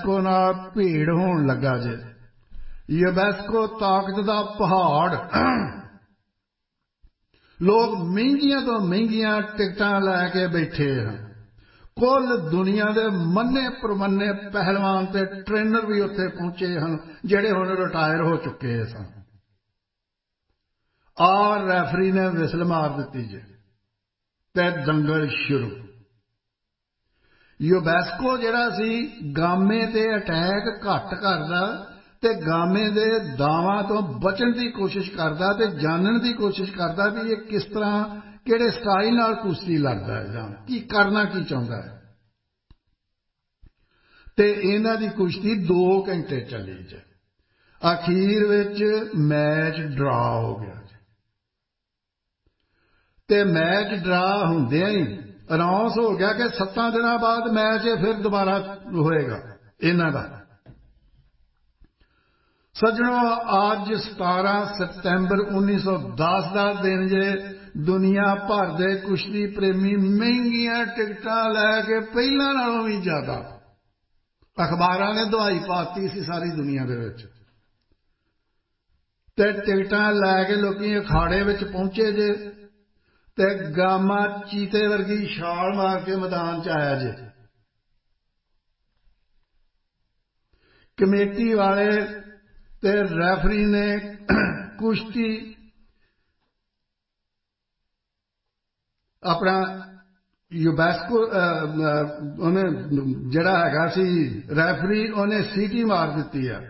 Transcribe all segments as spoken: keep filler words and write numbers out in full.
UNESCO ਨਾਲ ਭੀੜ ਹੋਣ ਲੱਗਾ ਜੇ। ਯੂਨੈਸਕੋ ਤਾਕਤ ਦਾ ਪਹਾੜ, ਲੋਕ ਮਹਿੰਗੀਆਂ ਤੋਂ ਮਹਿੰਗੀਆਂ ਟਿਕਟਾਂ ਲੈ ਕੇ ਬੈਠੇ ਹਨ। ਕੁੱਲ ਦੁਨੀਆ ਦੇ ਮੰਨੇ ਪ੍ਰਮੰਨੇ ਪਹਿਲਵਾਨ ਤੇ ਟ੍ਰੇਨਰ ਵੀ ਉੱਥੇ ਪਹੁੰਚੇ ਹਨ ਜਿਹੜੇ ਹੁਣ ਰਿਟਾਇਰ ਹੋ ਚੁੱਕੇ ਸਨ। ਔਰ ਰੈਫਰੀ ਨੇ ਵਿਸਲ ਮਾਰ ਦਿੱਤੀ ਜੇ ਤੇ ਦੰਗਲ ਸ਼ੁਰੂ। ਯੂਨੈਸਕੋ ਜਿਹੜਾ ਸੀ ਗਾਮੇ ਤੇ ਅਟੈਕ ਘੱਟ ਕਰਦਾ ਤੇ ਗਾਮੇ ਦੇ ਦਾਵਾਂ ਤੋਂ ਬਚਣ ਦੀ ਕੋਸ਼ਿਸ਼ ਕਰਦਾ ਤੇ ਜਾਣਨ ਦੀ ਕੋਸ਼ਿਸ਼ ਕਰਦਾ ਵੀ ਇਹ ਕਿਸ ਤਰ੍ਹਾਂ ਕਿਹੜੇ ਸਟਾਈਲ ਨਾਲ ਕੁਸ਼ਤੀ ਲੜਦਾ ਹੈ ਜਾਂ ਕੀ ਕਰਨਾ ਕੀ ਚਾਹੁੰਦਾ ਹੈ। ਤੇ ਇਹਨਾਂ ਦੀ ਕੁਸ਼ਤੀ ਦੋ ਘੰਟੇ ਚੱਲੀ ਜੇ। ਅਖੀਰ ਵਿੱਚ ਮੈਚ ਡਰਾ ਹੋ ਗਿਆ ਜੀ ਤੇ ਮੈਚ ਡਰਾ ਹੁੰਦਿਆਂ ਹੀ ਅਨਾਉਂਸ ਹੋ ਗਿਆ ਕਿ ਸੱਤਾਂ ਦਿਨਾਂ ਬਾਅਦ ਮੈਚ ਫਿਰ ਦੁਬਾਰਾ ਹੋਏਗਾ ਇਹਨਾਂ ਦਾ। ਸੱਜਣੋ, ਅੱਜ ਸਤਾਰਾਂ ਸਤੰਬਰ ਉੱਨੀ ਸੌ ਦਸ ਦਾ ਦਿਨ ਜੇ। ਦੁਨੀਆ ਭਰ ਦੇ ਕੁਸ਼ਤੀ ਪ੍ਰੇਮੀ ਮਹਿੰਗੀਆਂ ਟਿਕਟਾਂ ਲੈ ਕੇ ਪਹਿਲਾਂ ਨਾਲੋਂ ਵੀ ਜ਼ਿਆਦਾ, ਅਖਬਾਰਾਂ ਨੇ ਦਵਾਈ ਪਾਤੀ ਸੀ ਸਾਰੀ ਦੁਨੀਆ ਦੇ ਵਿੱਚ ਤੇ ਟਿਕਟਾਂ ਲੈ ਕੇ ਲੋਕੀ ਅਖਾੜੇ ਵਿੱਚ ਪਹੁੰਚੇ ਜੇ ਤੇ ਗਾਮਾ ਚੀਤੇ ਵਰਗੀ ਛਾਲ ਮਾਰ ਕੇ ਮੈਦਾਨ ਚ ਆਇਆ ਜੇ। ਕਮੇਟੀ ਵਾਲੇ ਤੇ ਰੈਫਰੀ ਨੇ ਕੁਸ਼ਤੀ ਆਪਣਾ ਯੂਨੈਸਕੋ ਉਹਨੇ ਜਿਹੜਾ ਹੈਗਾ ਸੀ ਰੈਫਰੀ ਉਹਨੇ ਸੀਟੀ ਮਾਰ ਦਿੱਤੀ ਆ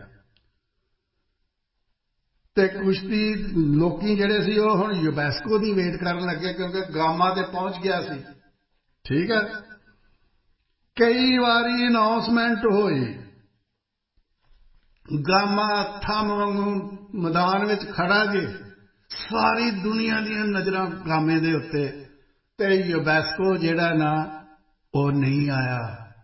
ਤੇ ਕੁਸ਼ਤੀ ਲੋਕੀ ਜਿਹੜੇ ਸੀ ਉਹ ਹੁਣ ਯੂਨੈਸਕੋ ਦੀ ਵੇਟ ਕਰਨ ਲੱਗੇ ਕਿਉਂਕਿ ਗਾਮਾ ਤੇ ਪਹੁੰਚ ਗਿਆ ਸੀ। ਠੀਕ ਹੈ, ਕਈ ਵਾਰੀ ਅਨਾਉਂਸਮੈਂਟ ਹੋਈ, ਗਾਮਾ ਥੰਮ ਵਾਂਗੂ ਮੈਦਾਨ ਵਿੱਚ ਖੜਾ ਜੇ, ਸਾਰੀ ਦੁਨੀਆ ਦੀਆਂ ਨਜ਼ਰਾਂ ਗਾਮੇ ਦੇ ਉੱਤੇ ਤੇ ਯੂਨੈਸਕੋ ਜਿਹੜਾ ਨਾ ਉਹ ਨਹੀਂ ਆਇਆ।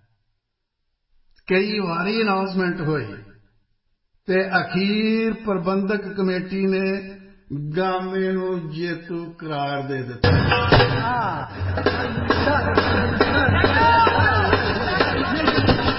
ਕਈ ਵਾਰੀ ਅਨਾਉਂਸਮੈਂਟ ਹੋਈ ਤੇ ਅਖੀਰ ਪ੍ਰਬੰਧਕ ਕਮੇਟੀ ਨੇ ਗਾਮੇ ਨੂੰ ਜੇਤੂ ਕਰਾਰ ਦੇ ਦਿੱਤਾ।